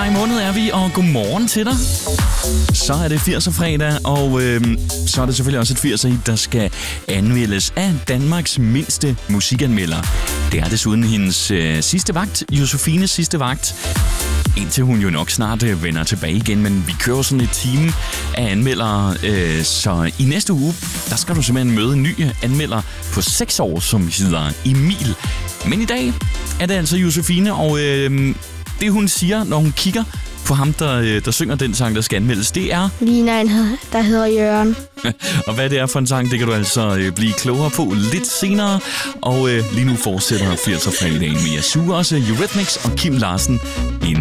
maj måned er vi, og godmorgen til dig. Så er det 80'er fredag, og så er det selvfølgelig også et 80'er hit, der skal anmeldes af Danmarks mindste musikanmelder. Det er desuden hendes sidste vagt, Josefines sidste vagt. Indtil hun jo nok snart vender tilbage igen, men vi kører sådan et team af anmeldere, så i næste uge, der skal du simpelthen møde en ny anmelder på 6 år, som hedder Emil. Men i dag er det altså Josefine, og det hun siger, når hun kigger på ham, der synger den sang, der skal anmeldes, det er... Ligner en, der hedder Jørgen. Og hvad det er for en sang, det kan du altså blive klogere på lidt senere. Og lige nu fortsætter 80'er fredagen med Yazoo, også Eurythmics og Kim Larsen. En